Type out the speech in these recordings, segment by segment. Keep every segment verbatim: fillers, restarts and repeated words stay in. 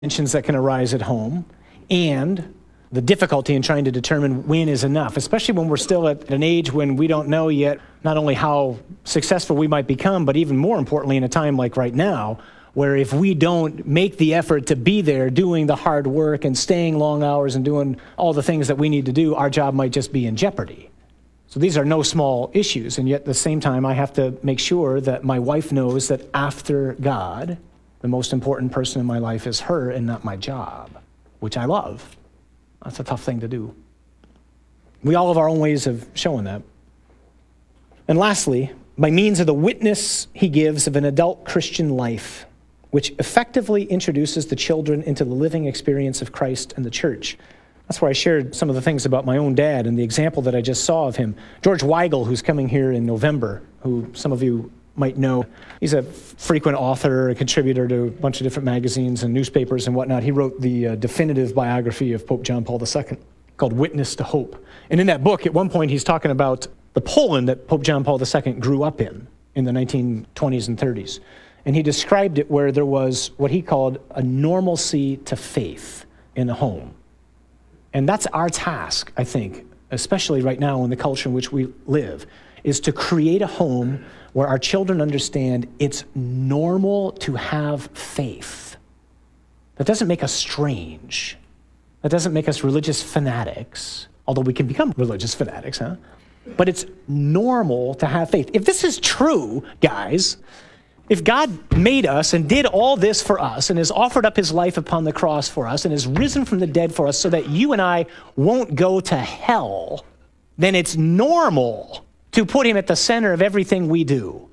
tensions that can arise at home, and the difficulty in trying to determine when is enough, especially when we're still at an age when we don't know yet not only how successful we might become, but even more importantly in a time like right now, where if we don't make the effort to be there doing the hard work and staying long hours and doing all the things that we need to do, our job might just be in jeopardy. So these are no small issues, and yet at the same time, I have to make sure that my wife knows that after God, the most important person in my life is her and not my job, which I love. That's a tough thing to do. We all have our own ways of showing that. And lastly, by means of the witness he gives of an adult Christian life, which effectively introduces the children into the living experience of Christ and the church. That's where I shared some of the things about my own dad and the example that I just saw of him. George Weigel, who's coming here in November, who some of you might know. He's a frequent author, a contributor to a bunch of different magazines and newspapers and whatnot. He wrote the uh, definitive biography of Pope John Paul the Second called Witness to Hope. And in that book, at one point, he's talking about the Poland that Pope John Paul the Second grew up in, in the nineteen twenties and thirties. And he described it where there was what he called a normalcy to faith in a home. And that's our task, I think, especially right now in the culture in which we live, is to create a home where our children understand it's normal to have faith. That doesn't make us strange. That doesn't make us religious fanatics, although we can become religious fanatics, huh? But it's normal to have faith. If this is true, guys, if God made us and did all this for us and has offered up his life upon the cross for us and has risen from the dead for us so that you and I won't go to hell, then it's normal to put him at the center of everything we do.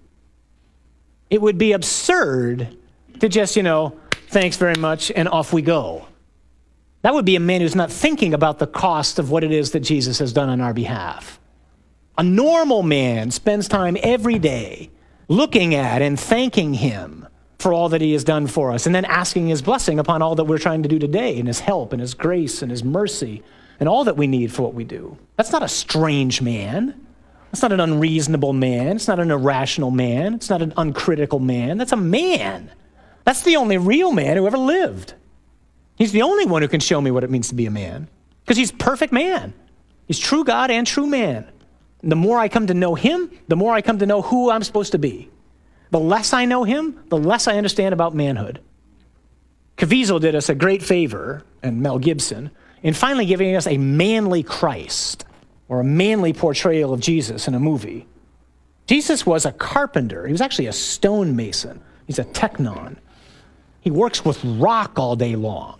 It would be absurd to just, you know, thanks very much, and off we go. That would be a man who's not thinking about the cost of what it is that Jesus has done on our behalf. A normal man spends time every day looking at and thanking him for all that he has done for us, and then asking his blessing upon all that we're trying to do today, and his help, and his grace, and his mercy, and all that we need for what we do. That's not a strange man. That's not an unreasonable man. It's not an irrational man. It's not an uncritical man. That's a man. That's the only real man who ever lived. He's the only one who can show me what it means to be a man, because he's perfect man. He's true God and true man. And the more I come to know him, the more I come to know who I'm supposed to be. The less I know him, the less I understand about manhood. Caviezel did us a great favor, and Mel Gibson, in finally giving us a manly Christ, or a manly portrayal of Jesus in a movie. Jesus was a carpenter. He was actually a stonemason. He's a teknon. He works with rock all day long.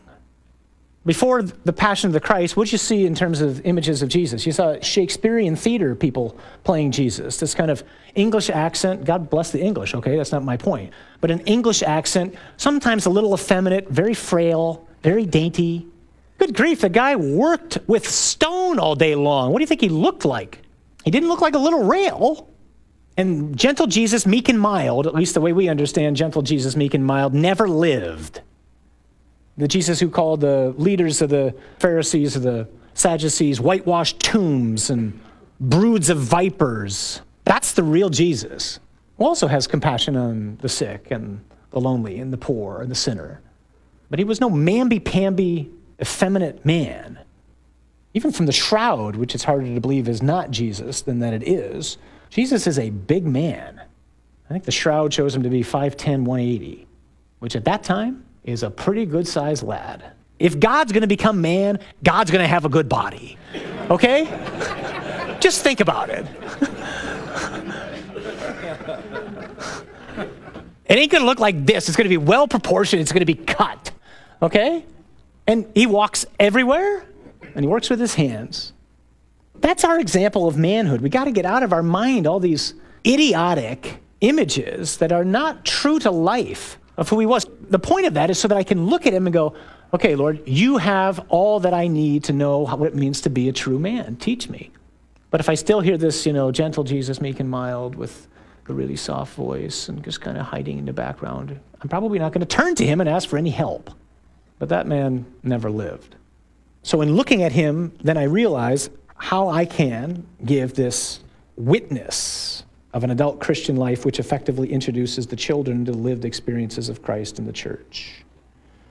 Before the Passion of the Christ, what did you see in terms of images of Jesus? You saw Shakespearean theater people playing Jesus, this kind of English accent. God bless the English, okay? That's not my point. But an English accent, sometimes a little effeminate, very frail, very dainty. Good grief, the guy worked with stone all day long. What do you think he looked like? He didn't look like a little rail. And gentle Jesus, meek and mild, at least the way we understand gentle Jesus, meek and mild, never lived. The Jesus who called the leaders of the Pharisees or the Sadducees whitewashed tombs and broods of vipers. That's the real Jesus, who also has compassion on the sick and the lonely and the poor and the sinner. But he was no mamby-pamby, effeminate man. Even from the shroud, which is harder to believe is not Jesus than that it is, Jesus is a big man. I think the shroud shows him to be five ten, one eighty, which at that time is a pretty good-sized lad. If God's going to become man, God's going to have a good body, okay? Just think about it. It ain't going to look like this. It's going to be well-proportioned. It's going to be cut, okay? And he walks everywhere, and he works with his hands. That's our example of manhood. We got to get out of our mind all these idiotic images that are not true to life of who he was. The point of that is so that I can look at him and go, okay, Lord, you have all that I need to know what it means to be a true man. Teach me. But if I still hear this, you know, gentle Jesus, meek and mild, with a really soft voice and just kind of hiding in the background, I'm probably not going to turn to him and ask for any help. But that man never lived. So in looking at him, then I realize how I can give this witness of an adult Christian life which effectively introduces the children to the lived experiences of Christ in the church.